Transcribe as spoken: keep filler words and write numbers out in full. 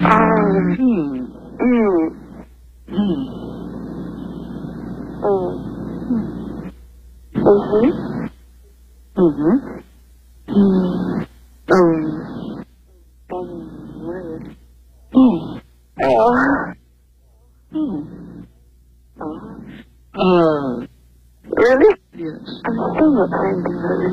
Um, Hmm. mm, Hmm. mm. Mm-hmm. Mm-hmm. Mm. Um. Um, Oh. oh. Oh. Oh. Uh. Really? Yes. I'm still not finding her.